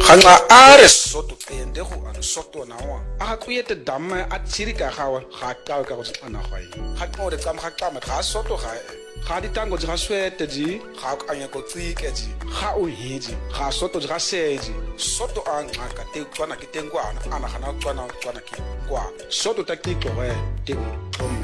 Hanga are soto ende go an soto na wa. A go yete damme a tsiri ka gawa ga ka ka go tsana gwa yi. Ga go de ka ma ga ma ga soto ga ga ditango ga swete ji ga go anya go tsike ji ga o hiji ga soto ga seji soto a ngaka te tswana ke tengwana ana gana tswana ke kwa soto ta ke go te